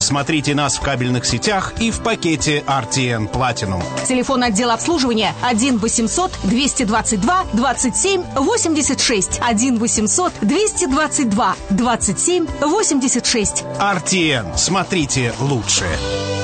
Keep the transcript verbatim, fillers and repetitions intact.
Смотрите нас в кабельных сетях и в пакете ар ти эн Platinum. Телефон отдела обслуживания один восемьсот двести двадцать два двадцать семь восемьдесят шесть. один восемьсот двести двадцать два двадцать семь восемьдесят шесть. ар ти эн. Смотрите лучше.